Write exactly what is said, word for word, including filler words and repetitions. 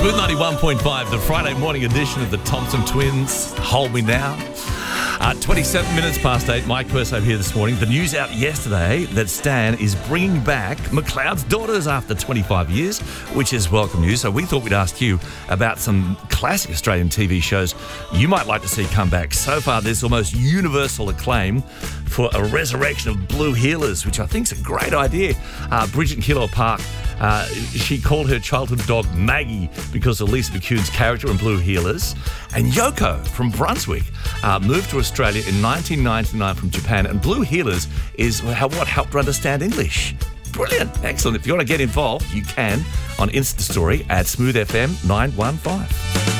Smooth ninety-one point five, the Friday morning edition of the Thompson Twins. Hold me now. Uh, twenty-seven minutes past eight. Mike Purso here this morning. The news out yesterday that Stan is bringing back McLeod's Daughters after twenty-five years, which is welcome news. So we thought we'd ask you about some classic Australian T V shows you might like to see come back. So far, there's almost universal acclaim for a resurrection of Blue Heelers, which I think is a great idea. Uh, Bridget Keilor Park, uh, she called her childhood dog Maggie because of Lisa McCune's character in Blue Heelers. And Yoko from Brunswick uh, moved to Australia in nineteen ninety-nine from Japan, and Blue Heelers is how, what helped her understand English. Brilliant. Excellent. If you want to get involved, you can on Insta Story at Smooth F M nine one five.